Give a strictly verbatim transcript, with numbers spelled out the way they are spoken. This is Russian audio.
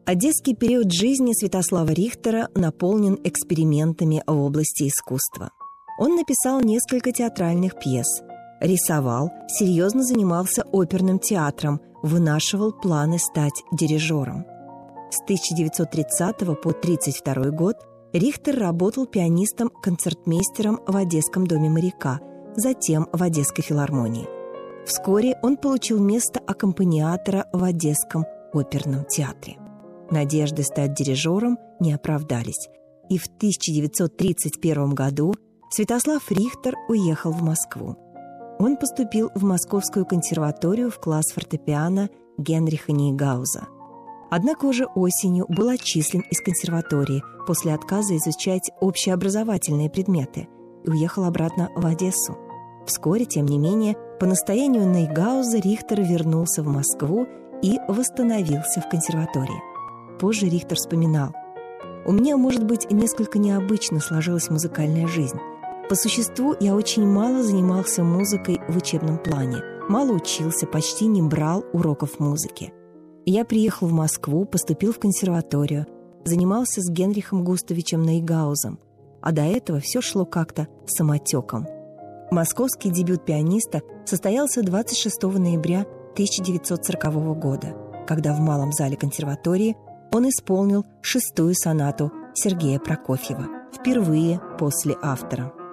Одесский период жизни Святослава Рихтера наполнен экспериментами в области искусства. Он написал несколько театральных пьес, рисовал, серьезно занимался оперным театром, вынашивал планы стать дирижером. С тысяча девятьсот тридцатого по тридцать второй год Рихтер работал пианистом-концертмейстером в Одесском доме моряка, затем в Одесской филармонии. Вскоре он получил место аккомпаниатора в Одесском оперном театре. Надежды стать дирижером не оправдались, и в тысяча девятьсот тридцать первом году Святослав Рихтер уехал в Москву. Он поступил в Московскую консерваторию в класс фортепиано Генриха Нейгауза. Однако уже осенью был отчислен из консерватории после отказа изучать общеобразовательные предметы и уехал обратно в Одессу. Вскоре, тем не менее, по настоянию Нейгауза Рихтер вернулся в Москву и восстановился в консерватории. Позже Рихтер вспоминал: «У меня, может быть, несколько необычно сложилась музыкальная жизнь. По существу я очень мало занимался музыкой в учебном плане, мало учился, почти не брал уроков музыки. Я приехал в Москву, поступил в консерваторию, занимался с Генрихом Густавовичем Нейгаузом, а до этого все шло как-то самотеком». Московский дебют пианиста состоялся двадцать шестого ноября тысяча девятьсот сорокового года, когда в Малом зале консерватории он исполнил шестую сонату Сергея Прокофьева, впервые после автора.